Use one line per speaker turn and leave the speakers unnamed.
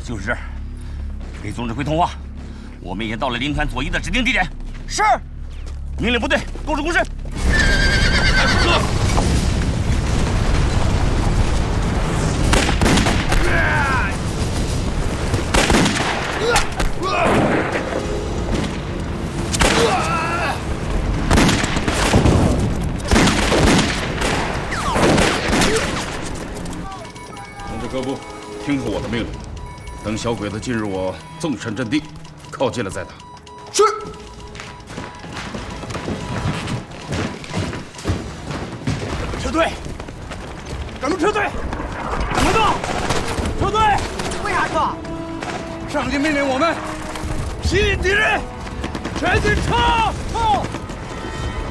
就是这儿。给总指挥通话，我们已经到了林团左一的指定地点。是。命令部队构筑工事。是。
同志各部，听候我的命令，等小鬼子进入我纵深阵地，靠近了再打。
是。
撤退！赶快撤退！马上撤退！
为啥撤？
上级命令我们吸引敌人，全军撤！